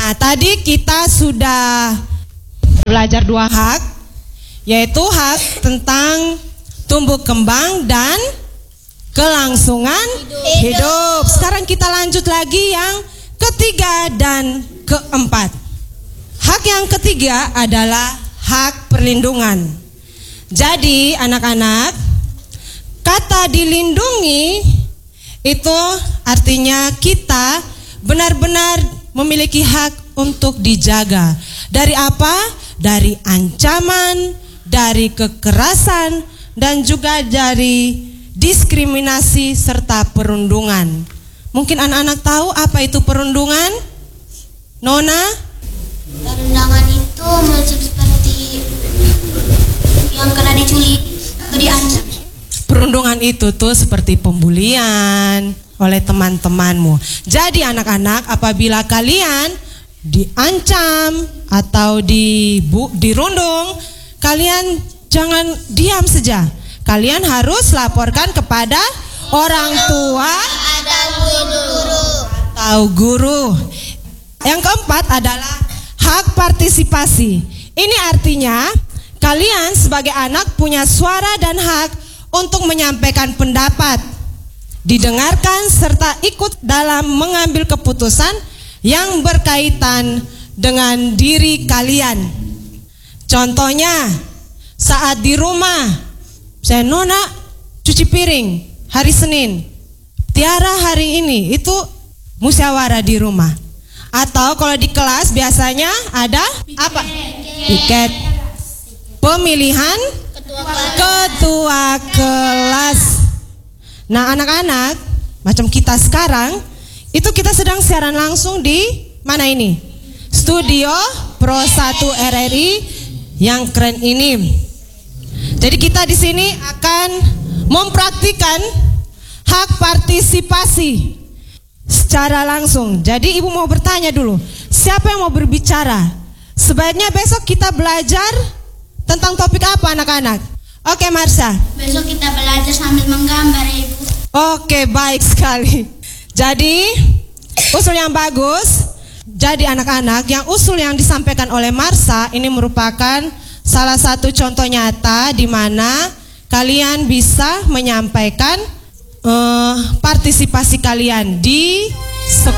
Nah, tadi kita sudah belajar 2 hak, yaitu hak tentang tumbuh kembang dan kelangsungan hidup. Sekarang kita lanjut lagi yang ketiga dan keempat. Hak yang ketiga adalah hak perlindungan. Jadi anak-anak, kata dilindungi itu artinya kita benar-benar memiliki hak untuk dijaga. Dari apa? Dari ancaman, dari kekerasan, dan juga dari diskriminasi serta perundungan. Mungkin anak-anak tahu apa itu perundungan? Nona? Perundungan itu seperti yang kena diculik atau diancam. Perundungan itu tuh seperti pembulian oleh teman-temanmu. Jadi anak-anak, apabila kalian diancam atau dirundung, kalian jangan diam saja. Kalian harus laporkan kepada orang tua atau guru. Yang keempat adalah hak partisipasi. Ini artinya kalian sebagai anak punya suara dan hak untuk menyampaikan pendapat, didengarkan serta ikut dalam mengambil keputusan yang berkaitan dengan diri kalian. Contohnya, saat di rumah, saya Nona cuci piring hari Senin, Tiara hari ini, itu musyawarah di rumah. Atau kalau di kelas biasanya ada apa? Piket. Pemilihan ketua kelas. Nah anak-anak, macam kita sekarang, itu kita sedang siaran langsung di mana ini? Studio Pro 1 RRI yang keren ini. Jadi kita di sini akan mempraktikkan hak partisipasi secara langsung. Jadi ibu mau bertanya dulu, siapa yang mau berbicara? Sebaiknya besok kita belajar tentang topik apa anak-anak? Oke Marsha. Besok kita belajar sambil menggambar ya ibu. Oke, baik sekali. Jadi usul yang bagus. Jadi anak-anak, yang usul yang disampaikan oleh Marsha ini merupakan salah satu contoh nyata di mana kalian bisa menyampaikan partisipasi kalian di sekolah.